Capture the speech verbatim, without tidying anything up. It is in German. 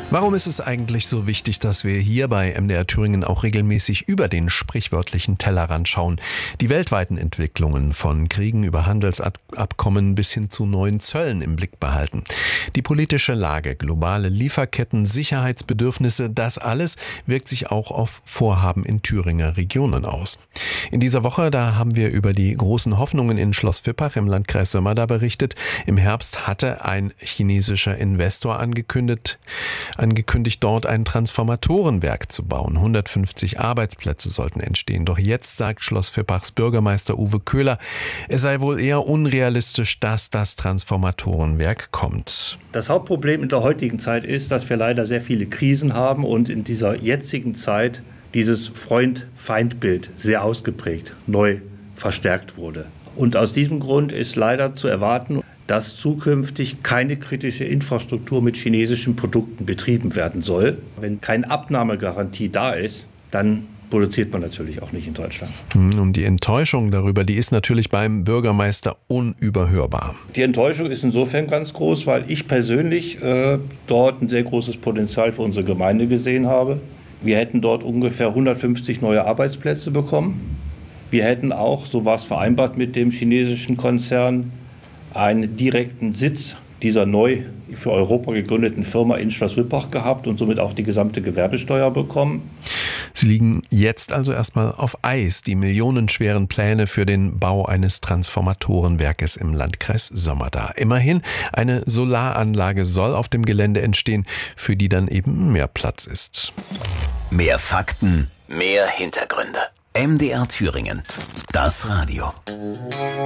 Warum ist es eigentlich so wichtig, dass wir hier bei M D R Thüringen auch regelmäßig über den sprichwörtlichen Tellerrand schauen? Die weltweiten Entwicklungen von Kriegen über Handelsabkommen bis hin zu neuen Zöllen im Blick behalten. Die politische Lage, globale Lieferketten, Sicherheitsbedürfnisse, das alles wirkt sich auch auf Vorhaben in Thüringer Regionen aus. In dieser Woche, da haben wir über die großen Hoffnungen in Schloss Vippach im Landkreis Sömmerda berichtet. Im Herbst hatte ein chinesischer Investor angekündigt, angekündigt, dort ein Transformatorenwerk zu bauen. hundertfünfzig Arbeitsplätze sollten entstehen. Doch jetzt sagt Schloss Vippachs Bürgermeister Uwe Köhler, es sei wohl eher unrealistisch, dass das Transformatorenwerk kommt. Das Hauptproblem in der heutigen Zeit ist, dass wir leider sehr viele Krisen haben und in dieser jetzigen Zeit dieses Freund-Feind-Bild sehr ausgeprägt, neu verstärkt wurde. Und aus diesem Grund ist leider zu erwarten, dass zukünftig keine kritische Infrastruktur mit chinesischen Produkten betrieben werden soll. Wenn keine Abnahmegarantie da ist, dann produziert man natürlich auch nicht in Deutschland. Und die Enttäuschung darüber, die ist natürlich beim Bürgermeister unüberhörbar. Die Enttäuschung ist insofern ganz groß, weil ich persönlich äh, dort ein sehr großes Potenzial für unsere Gemeinde gesehen habe. Wir hätten dort ungefähr hundertfünfzig neue Arbeitsplätze bekommen. Wir hätten auch, so war es vereinbart mit dem chinesischen Konzern, einen direkten Sitz dieser neu für Europa gegründeten Firma in Schloss Vippach gehabt und somit auch die gesamte Gewerbesteuer bekommen. Sie liegen jetzt also erstmal auf Eis, die millionenschweren Pläne für den Bau eines Transformatorenwerkes im Landkreis Sömmerda. Immerhin, eine Solaranlage soll auf dem Gelände entstehen, für die dann eben mehr Platz ist. Mehr Fakten, mehr Hintergründe. M D R Thüringen, das Radio.